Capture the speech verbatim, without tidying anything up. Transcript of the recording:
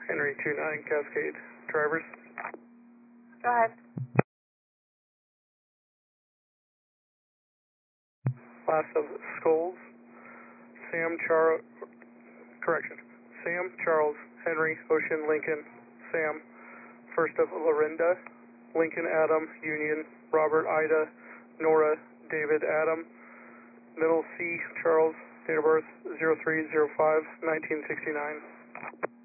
Henry two nine Cascade. Drivers? Go ahead. Last of Skulls, Sam Charles, correction, Sam Charles Henry Ocean Lincoln Sam. First of Lorinda, Lincoln Adam Union Robert Ida Nora David Adam. Middle C Charles, date of birth zero three zero five nineteen sixty-nine.